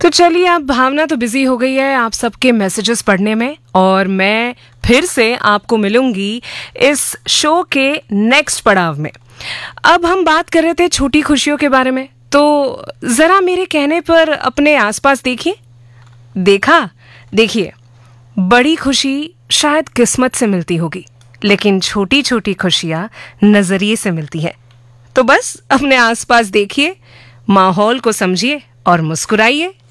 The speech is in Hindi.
तो चलिए, अब भावना तो बिजी हो गई है आप सबके मैसेजेस पढ़ने में, और मैं फिर से आपको मिलूंगी इस शो के नेक्स्ट पड़ाव में। अब हम बात कर रहे थे छोटी खुशियों के बारे में, तो जरा मेरे कहने पर अपने आसपास देखिए। देखिए, बड़ी खुशी शायद किस्मत से मिलती होगी, लेकिन छोटी छोटी खुशियां नजरिए से मिलती हैं। तो बस अपने आसपास देखिए, माहौल को समझिए और मुस्कुराइए।